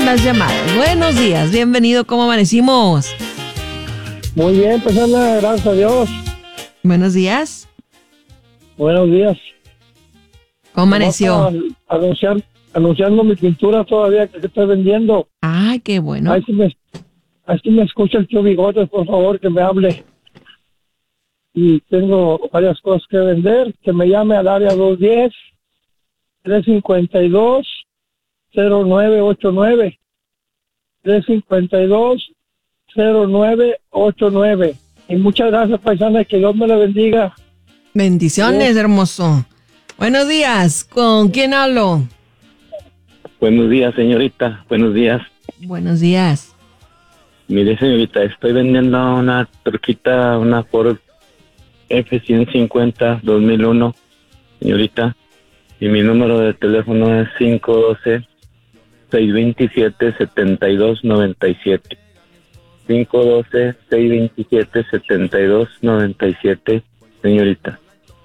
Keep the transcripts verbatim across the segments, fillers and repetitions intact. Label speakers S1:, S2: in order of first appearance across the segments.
S1: las llamadas. Buenos días, bienvenido, ¿cómo amanecimos?
S2: Muy bien, pues anda, gracias a Dios.
S1: Buenos días.
S2: Buenos días.
S1: ¿Cómo amaneció?
S2: Anunciar, anunciando mi pintura todavía que estoy vendiendo.
S1: Ay, qué bueno.
S2: Ahí sí me, ahí sí me escucha el tío Bigotes, por favor, que me hable. Y tengo varias cosas que vender, que me llame al área dos diez, tres cincuenta y dos, cero nueve ocho nueve. tres cincuenta y dos, cero nueve ocho nueve. Y muchas gracias, paisana, que Dios me la bendiga.
S1: Bendiciones, sí. Hermoso. Buenos días, ¿con quién hablo?
S3: Buenos días, señorita, buenos días.
S1: Buenos días.
S3: Mire, señorita, estoy vendiendo una troquita, una Ford F ciento cincuenta dos mil uno, señorita, y mi número de teléfono es cinco uno dos, seis dos siete, siete dos nueve siete. cinco uno dos, seis dos siete, siete dos nueve siete, señorita.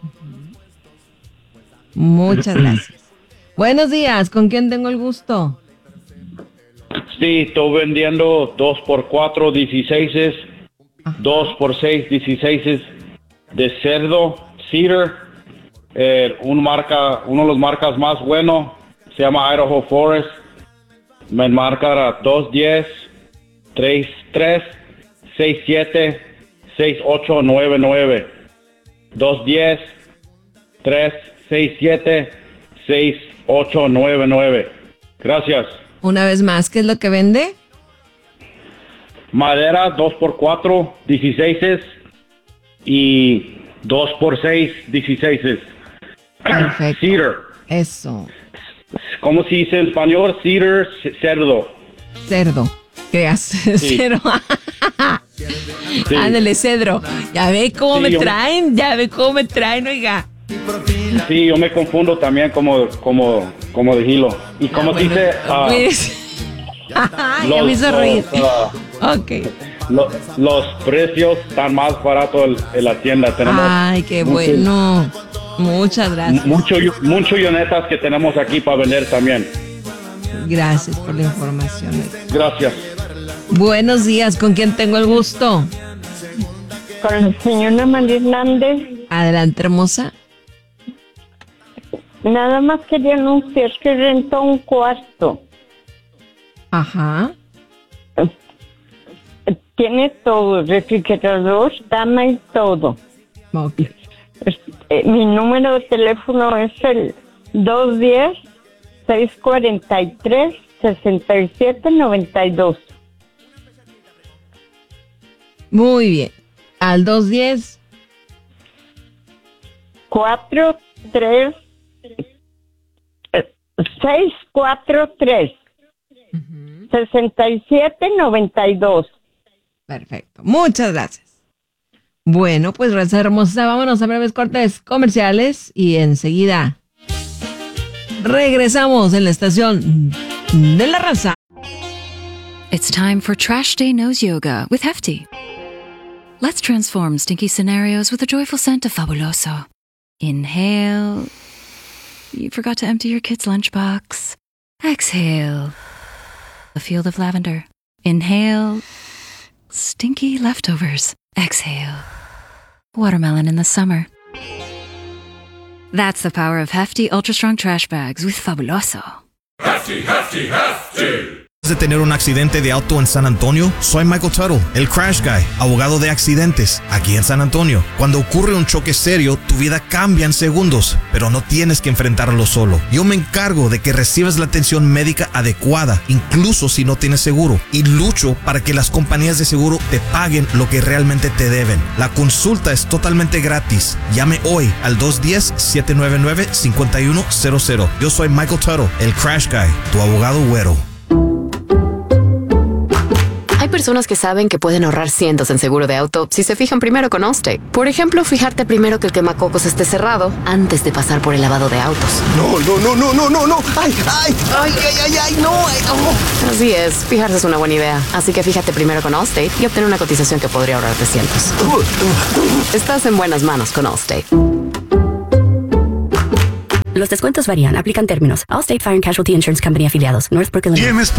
S1: Muchas gracias. Buenos días, ¿con quién tengo el gusto?
S4: Sí, estoy vendiendo dos por cuatro dieciséis, dos por seis dieciséis de cerdo, Cedar, eh, un marca, uno de los marcas más buenos, se llama Idaho Forest, me marca dos diez, tres tres, seis siete, seis ocho nueve nueve, dos diez, tres seis siete, seis ocho nueve nueve. Gracias.
S1: Una vez más, ¿qué es lo que vende?
S4: Madera dos por cuatro dieciséis y dos por seis dieciséis.
S1: Perfecto.
S4: Cedar.
S1: Eso.
S4: ¿Cómo se dice en español? Cedar, cerdo.
S1: Cerdo. ¿Qué haces?
S4: Sí.
S1: Cero.
S4: Sí.
S1: Ándale, cedro. Ya ve cómo
S4: Sí,
S1: me
S4: yo-
S1: traen, ya ve cómo me traen, oiga.
S4: Sí, yo me confundo también como como como de hilo. ¿Y cómo
S1: Ah,
S4: se
S1: bueno,
S4: dice? Ah,
S1: pues, ya
S4: los-
S1: me hizo reír.
S4: los, ah,
S1: Ok.
S4: lo- los precios están más baratos en, en la tienda. Tenemos
S1: Ay, qué
S4: mucho-
S1: bueno. Muchas gracias.
S4: Mucho, mucho yonetas que tenemos aquí para vender también.
S1: Gracias por la información.
S4: Gracias.
S1: Buenos días, ¿con quién tengo el gusto?
S5: Con la señora María Hernández.
S1: Adelante, hermosa.
S5: Nada más quería anunciar que rentó un cuarto.
S1: Ajá.
S5: Tiene todo, refrigerador, cama y todo.
S1: Ok.
S5: Eh, mi número de teléfono es el dos diez, seis cuarenta y tres, sesenta y siete noventa y dos.
S1: Muy bien. Al dos diez.
S5: cuatro tres seis cuatro tres sesenta y siete noventa y dos.
S1: Perfecto. Muchas gracias. Bueno, pues gracias, hermosa. Vámonos a breves cortes comerciales y enseguida regresamos en la estación de la raza.
S6: It's time for Trash Day Knows Yoga with Hefty. Let's transform stinky scenarios with a joyful scent of Fabuloso. Inhale. You forgot to empty your kid's lunchbox. Exhale. A field of lavender. Inhale. Stinky leftovers. Exhale. Watermelon in the summer. That's the power of Hefty Ultra Strong Trash Bags with Fabuloso.
S7: Hefty, hefty, hefty.
S8: De tener un accidente de auto en San Antonio, soy Michael Tuttle, el Crash Guy, abogado de accidentes, aquí en San Antonio. Cuando ocurre un choque serio, tu vida cambia en segundos, pero no tienes que enfrentarlo solo. Yo me encargo de que recibas la atención médica adecuada, incluso si no tienes seguro, y lucho para que las compañías de seguro te paguen lo que realmente te deben. La consulta es totalmente gratis. Llame hoy al dos uno cero, siete nueve nueve, cinco uno cero cero. Yo soy Michael Tuttle, el Crash Guy, tu abogado güero.
S9: Hay personas que saben que pueden ahorrar cientos en seguro de auto si se fijan primero con Allstate. Por ejemplo, fijarte primero que el quemacocos esté cerrado antes de pasar por el lavado de autos.
S10: No, no, no, no, no, no, no. Ay, ay, ay, ay, ay, ay, no. Ay, no.
S9: Así es, fijarse es una buena idea. Así que fíjate primero con Allstate y obtén una cotización que podría ahorrarte cientos. Estás en buenas manos con Allstate.
S11: Los descuentos varían. Aplican términos. Allstate Fire and Casualty Insurance Company afiliados. Northbrook, Illinois.